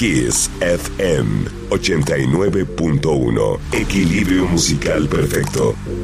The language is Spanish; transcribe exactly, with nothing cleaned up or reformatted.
Kiss F M ochenta y nueve punto uno. Equilibrio musical perfecto.